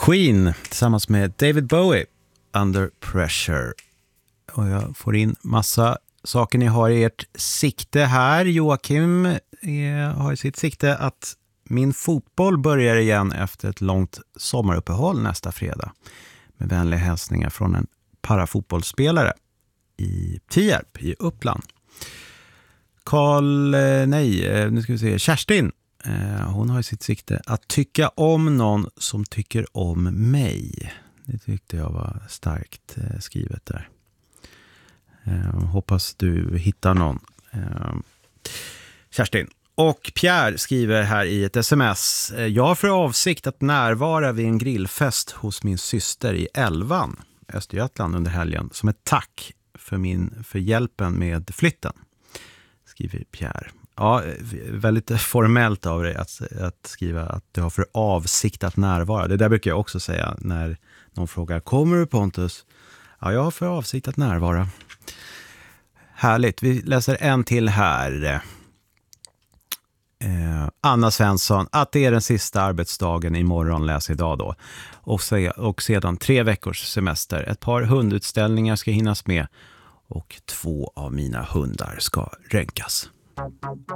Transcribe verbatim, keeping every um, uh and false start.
Queen tillsammans med David Bowie, Under Pressure. Och jag får in massa saker ni har i ert sikte här. Joakim är, har i sitt sikte att min fotboll börjar igen efter ett långt sommaruppehåll nästa fredag. Med vänliga hälsningar från en parafotbollsspelare i Tierp i Uppland. Karl, nej, nu ska vi se, Kerstin. Hon har i sitt sikte att tycka om någon som tycker om mig. Det tyckte jag var starkt skrivet där. Hoppas du hittar någon. Kerstin. Och Pierre skriver här i ett sms. Jag har för avsikt att närvara vid en grillfest hos min syster i Älvan, Östergötland, under helgen. Som ett tack för, min, för hjälpen med flytten. Skriver Pierre. Ja, väldigt formellt av dig att, att skriva att du har för avsikt att närvara. Det där brukar jag också säga när någon frågar, kommer du Pontus? Ja, jag har för avsikt att närvara. Härligt, vi läser en till här. Eh, Anna Svensson, att det är den sista arbetsdagen imorgon, läs idag då. Och, se, och sedan tre veckors semester. Ett par hundutställningar ska hinnas med och två av mina hundar ska röntgas.